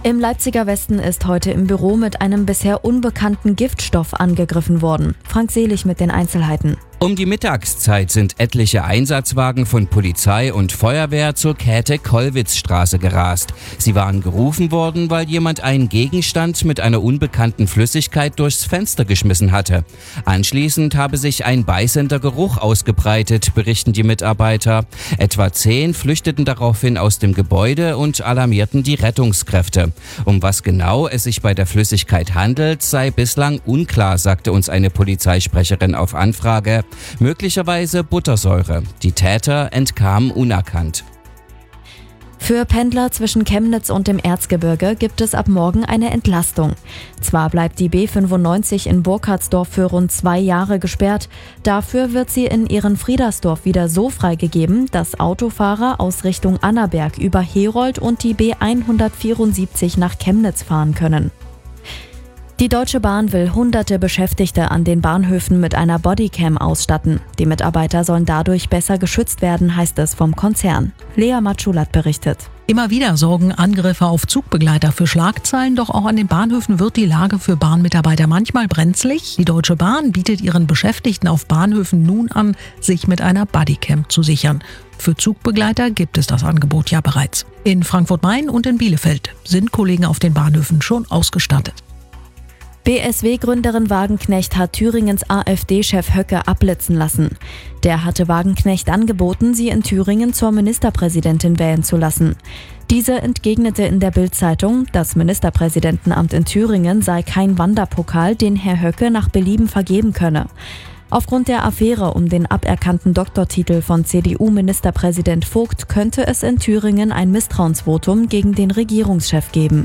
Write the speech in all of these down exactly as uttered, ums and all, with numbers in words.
Im Leipziger Westen ist heute im Büro mit einem bisher unbekannten Giftstoff angegriffen worden. Frank Selig mit den Einzelheiten. Um die Mittagszeit sind etliche Einsatzwagen von Polizei und Feuerwehr zur Käthe-Kollwitz-Straße gerast. Sie waren gerufen worden, weil jemand einen Gegenstand mit einer unbekannten Flüssigkeit durchs Fenster geschmissen hatte. Anschließend habe sich ein beißender Geruch ausgebreitet, berichten die Mitarbeiter. Etwa zehn flüchteten daraufhin aus dem Gebäude und alarmierten die Rettungskräfte. Um was genau es sich bei der Flüssigkeit handelt, sei bislang unklar, sagte uns eine Polizeisprecherin auf Anfrage. Möglicherweise Buttersäure. Die Täter entkamen unerkannt. Für Pendler zwischen Chemnitz und dem Erzgebirge gibt es ab morgen eine Entlastung. Zwar bleibt die B fünfundneunzig in Burkhardsdorf für rund zwei Jahre gesperrt. Dafür wird sie in Ehrenfriedersdorf wieder so freigegeben, dass Autofahrer aus Richtung Annaberg über Herold und die B hundertvierundsiebzig nach Chemnitz fahren können. Die Deutsche Bahn will hunderte Beschäftigte an den Bahnhöfen mit einer Bodycam ausstatten. Die Mitarbeiter sollen dadurch besser geschützt werden, heißt es vom Konzern. Lea Matschulat berichtet. Immer wieder sorgen Angriffe auf Zugbegleiter für Schlagzeilen, doch auch an den Bahnhöfen wird die Lage für Bahnmitarbeiter manchmal brenzlig. Die Deutsche Bahn bietet ihren Beschäftigten auf Bahnhöfen nun an, sich mit einer Bodycam zu sichern. Für Zugbegleiter gibt es das Angebot ja bereits. In Frankfurt-Main und in Bielefeld sind Kollegen auf den Bahnhöfen schon ausgestattet. B S W-Gründerin Wagenknecht hat Thüringens AfD-Chef Höcke abblitzen lassen. Der hatte Wagenknecht angeboten, sie in Thüringen zur Ministerpräsidentin wählen zu lassen. Diese entgegnete in der Bild-Zeitung, das Ministerpräsidentenamt in Thüringen sei kein Wanderpokal, den Herr Höcke nach Belieben vergeben könne. Aufgrund der Affäre um den aberkannten Doktortitel von C D U-Ministerpräsident Vogt könnte es in Thüringen ein Misstrauensvotum gegen den Regierungschef geben.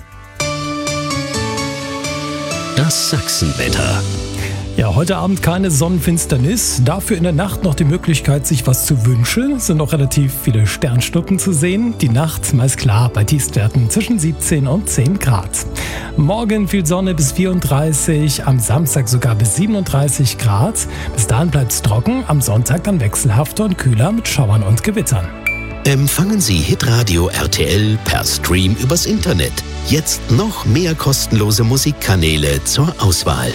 Das Sachsenwetter. Ja, heute Abend keine Sonnenfinsternis, dafür in der Nacht noch die Möglichkeit, sich was zu wünschen. Es sind noch relativ viele Sternschnuppen zu sehen. Die Nacht meist klar bei Tiefstwerten zwischen siebzehn und zehn Grad. Morgen viel Sonne bis vierunddreißig, am Samstag sogar bis siebenunddreißig Grad. Bis dahin bleibt es trocken, am Sonntag dann wechselhafter und kühler mit Schauern und Gewittern. Empfangen Sie Hitradio R T L per Stream übers Internet. Jetzt noch mehr kostenlose Musikkanäle zur Auswahl.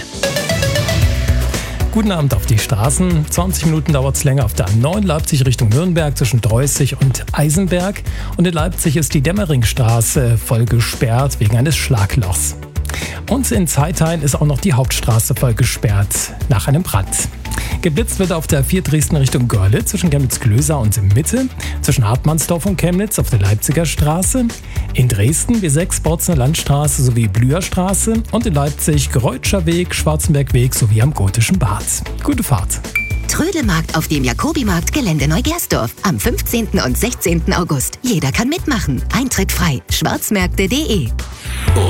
Guten Abend auf die Straßen. zwanzig Minuten dauert es länger auf der A neun Leipzig Richtung Nürnberg zwischen Dreußig und Eisenberg. Und in Leipzig ist die Dämmeringstraße voll gesperrt wegen eines Schlaglochs. Und in Zeithain ist auch noch die Hauptstraße voll gesperrt nach einem Brand. Geblitzt wird auf der A vier Dresden Richtung Görlitz zwischen Chemnitz-Klöser und Mitte, zwischen Hartmannsdorf und Chemnitz auf der Leipziger Straße, in Dresden B sechs Borzner Landstraße sowie Blüherstraße und in Leipzig Greutscher Weg, Schwarzenbergweg sowie am Gotischen Bad. Gute Fahrt! Trödelmarkt auf dem Jakobimarkt Gelände Neugersdorf am fünfzehnten und sechzehnten August. Jeder kann mitmachen. Eintritt frei. schwarzmärkte punkt de